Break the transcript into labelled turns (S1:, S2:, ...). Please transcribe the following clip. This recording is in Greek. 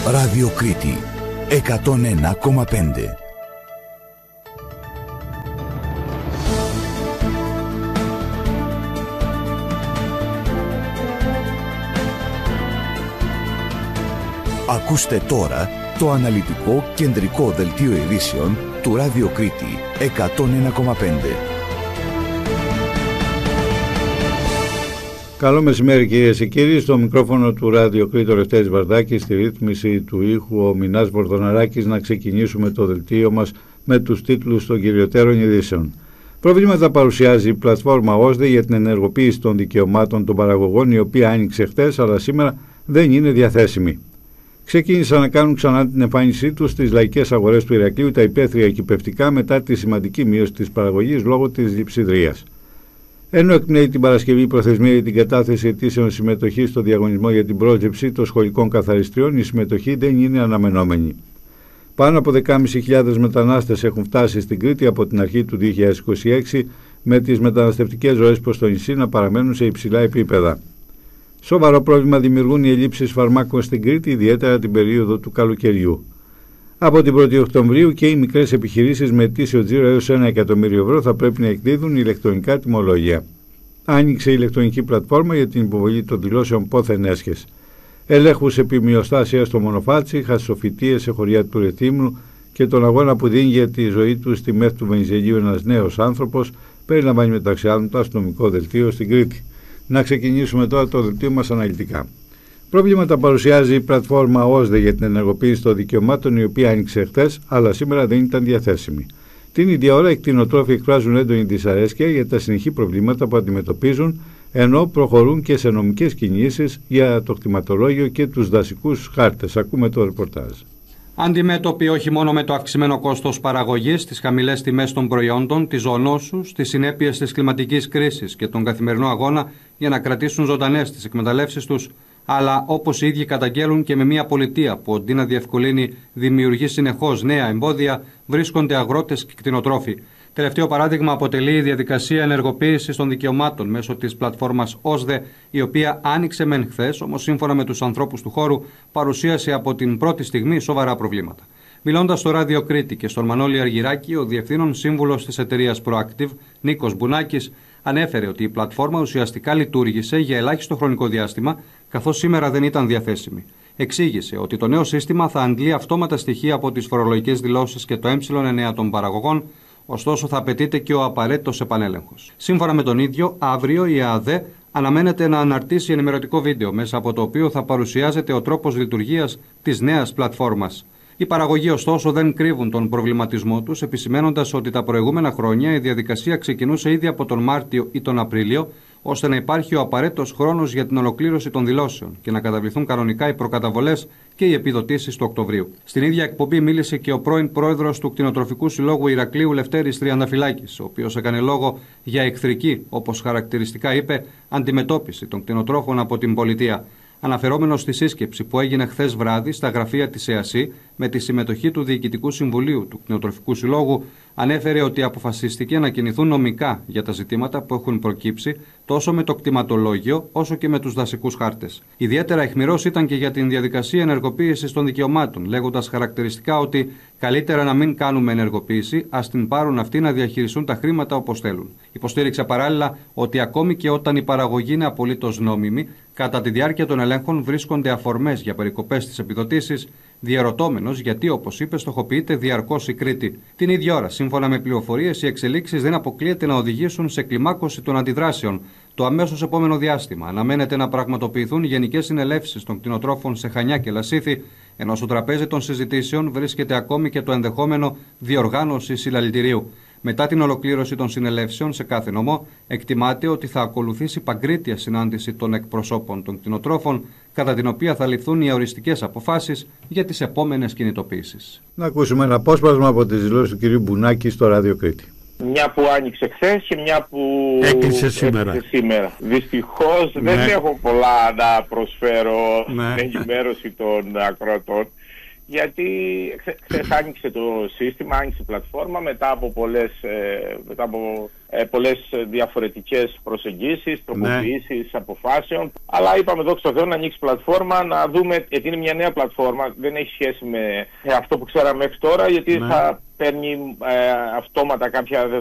S1: Ράδιο Κρήτη 101,5. Ακούστε τώρα το αναλυτικό κεντρικό δελτίο ειδήσεων του Ράδιο Κρήτη 101,5.
S2: Καλό μεσημέρι κυρίες και κύριοι, στο μικρόφωνο του Ράδιο Κρήτη ο Λευτέρης Βαρδάκης, στη ρύθμιση του ήχου ο Μινάς Βορδοναράκης. Να ξεκινήσουμε το δελτίο μας με τους τίτλους των κυριωτέρων ειδήσεων. Προβλήματα παρουσιάζει η πλατφόρμα ΩΣΔΕ για την ενεργοποίηση των δικαιωμάτων των παραγωγών, η οποία άνοιξε χτες, αλλά σήμερα δεν είναι διαθέσιμη. Ξεκίνησαν να κάνουν ξανά την εμφάνισή τους στις λαϊκές αγορές του Ηρακλείου τα υπαίθρια εκυπευτικά μετά τη σημαντική μείωση της παραγωγής λόγω της διψιδρίας. Ενώ εκπνέει την Παρασκευή η προθεσμία για την κατάθεση αιτήσεων συμμετοχής στο διαγωνισμό για την πρόσληψη των σχολικών καθαριστριών, η συμμετοχή δεν είναι αναμενόμενη. Πάνω από 10.500 μετανάστες έχουν φτάσει στην Κρήτη από την αρχή του 2026, με τις μεταναστευτικές ροές προς το νησί να παραμένουν σε υψηλά επίπεδα. Σοβαρό πρόβλημα δημιουργούν οι ελλείψεις φαρμάκων στην Κρήτη, ιδιαίτερα την περίοδο του καλοκαιριού. Από την 1η Οκτωβρίου και οι μικρές επιχειρήσεις με ετήσιο τζίρο έως 1 εκατομμύριο ευρώ θα πρέπει να εκδίδουν ηλεκτρονικά τιμολόγια. Άνοιξε η ηλεκτρονική πλατφόρμα για την υποβολή των δηλώσεων πόθεν έσχες. Ελέγχους επί μειοστάσια στο Μονοφάτσι, χασοφυτίες σε χωριά του Ρεθύμνου και τον αγώνα που δίνει για τη ζωή του στη μεθ του Βενιζελίου ένας νέος άνθρωπος, περιλαμβάνει μεταξύ άλλων το αστυνομικό δελτίο στην Κρήτη. Να ξεκινήσουμε τώρα το δελτίο μας αναλυτικά. Προβλήματα παρουσιάζει η πλατφόρμα ΩΣΔΕ για την ενεργοποίηση των δικαιωμάτων, η οποία άνοιξε χτες, αλλά σήμερα δεν ήταν διαθέσιμη. Την ίδια ώρα, οι κτηνοτρόφοι εκφράζουν έντονη δυσαρέσκεια για τα συνεχή προβλήματα που αντιμετωπίζουν, ενώ προχωρούν και σε νομικές κινήσεις για το κτηματολόγιο και τους δασικούς χάρτες. Ακούμε το ρεπορτάζ.
S3: Αντιμέτωποι όχι μόνο με το αυξημένο κόστος παραγωγής, τις χαμηλές τιμές των προϊόντων, τις ζωονόσους, τις συνέπειες της κλιματικής κρίσης και τον καθημερινό αγώνα για να κρατήσουν ζωντανές τις εκμεταλλεύσεις τους, αλλά όπως οι ίδιοι καταγγέλουν και με μια πολιτεία που αντί να διευκολύνει δημιουργεί συνεχώς νέα εμπόδια, βρίσκονται αγρότες και κτηνοτρόφοι. Τελευταίο παράδειγμα αποτελεί η διαδικασία ενεργοποίησης των δικαιωμάτων μέσω της πλατφόρμας ΩΣΔΕ, η οποία άνοιξε μεν χθες, όμως σύμφωνα με τους ανθρώπους του χώρου παρουσίασε από την πρώτη στιγμή σοβαρά προβλήματα. Μιλώντας στο Ράδιο Κρήτη και στον Μανώλη Αργυράκη, ο διευθύνων σύμβουλος της εταιρείας Proactive, Νίκος Μπουνάκης, ανέφερε ότι η πλατφόρμα ουσιαστικά λειτουργήσε για ελάχιστο χρονικό διάστημα, καθώς σήμερα δεν ήταν διαθέσιμη. Εξήγησε ότι το νέο σύστημα θα αντλεί αυτόματα στοιχεία από τις φορολογικές δηλώσεις και το ε9 των παραγωγών, ωστόσο θα απαιτείται και ο απαραίτητος επανέλεγχος. Σύμφωνα με τον ίδιο, αύριο η ΕΑΔΕ αναμένεται να αναρτήσει ενημερωτικό βίντεο, μέσα από το οποίο θα παρουσιάζεται ο τρόπος λειτουργίας της νέας πλατφόρμας. Οι παραγωγοί, ωστόσο, δεν κρύβουν τον προβληματισμό τους, επισημαίνοντας ότι τα προηγούμενα χρόνια η διαδικασία ξεκινούσε ήδη από τον Μάρτιο ή τον Απρίλιο, ώστε να υπάρχει ο απαραίτητος χρόνος για την ολοκλήρωση των δηλώσεων και να καταβληθούν κανονικά οι προκαταβολές και οι επιδοτήσεις του Οκτωβρίου. Στην ίδια εκπομπή μίλησε και ο πρώην πρόεδρος του Κτηνοτροφικού Συλλόγου Ηρακλείου, Λευτέρης Τριανταφυλάκης, ο οποίος έκανε λόγο για εχθρική, όπως χαρακτηριστικά είπε, αντιμετώπιση των κτηνοτρόφων από την πολιτεία. Αναφερόμενος στη σύσκεψη που έγινε χθες βράδυ στα γραφεία της ΕΑΣΥ με τη συμμετοχή του Διοικητικού Συμβουλίου του Κτηνοτροφικού Συλλόγου, ανέφερε ότι αποφασίστηκε να κινηθούν νομικά για τα ζητήματα που έχουν προκύψει τόσο με το κτηματολόγιο όσο και με τους δασικούς χάρτες. Ιδιαίτερα αιχμηρός ήταν και για την διαδικασία ενεργοποίησης των δικαιωμάτων, λέγοντας χαρακτηριστικά ότι καλύτερα να μην κάνουμε ενεργοποίηση, ας την πάρουν αυτοί να διαχειριστούν τα χρήματα όπως θέλουν. Υποστήριξε παράλληλα ότι ακόμη και όταν η παραγωγή είναι απολύτως νόμιμη, κατά τη διάρκεια των ελέγχων βρίσκονται αφορμές για περικοπές στις επιδοτήσεις, διαρωτώμενος γιατί, όπως είπε, στοχοποιείται διαρκώς η Κρήτη. Την ίδια ώρα, σύμφωνα με πληροφορίες, οι εξελίξεις δεν αποκλείεται να οδηγήσουν σε κλιμάκωση των αντιδράσεων. Το αμέσως επόμενο διάστημα αναμένεται να πραγματοποιηθούν γενικές συνελεύσεις των κτηνοτρόφων σε Χανιά και Λασίθι, ενώ στο τραπέζι των συζητήσεων βρίσκεται ακόμη και το ενδεχόμενο διοργάνωση συλλαλητηρίου. Μετά την ολοκλήρωση των συνελεύσεων σε κάθε νομό, εκτιμάται ότι θα ακολουθήσει παγκρίτια συνάντηση των εκπροσώπων των κτηνοτρόφων, κατά την οποία θα ληφθούν οι οριστικές αποφάσεις για τις επόμενες κινητοποίησεις.
S2: Να ακούσουμε ένα απόσπασμα από τις δηλώσεις του κ. Μπουνάκη στο Ράδιο Κρήτη.
S4: Μια που άνοιξε χθες και μια που
S5: έκλεισε σήμερα.
S4: Δυστυχώς δεν έχω πολλά να προσφέρω στην ενημέρωση των ακροατών. γιατί χθες άνοιξε το σύστημα, άνοιξε η πλατφόρμα μετά από πολλές διαφορετικές προσεγγίσεις, τροποποιήσεις αποφάσεων. Αλλά είπαμε, δόξα τω Θεώ, να ανοίξει πλατφόρμα, να δούμε, γιατί είναι μια νέα πλατφόρμα, δεν έχει σχέση με αυτό που ξέραμε μέχρι τώρα, γιατί θα παίρνει αυτόματα κάποια δεδομένα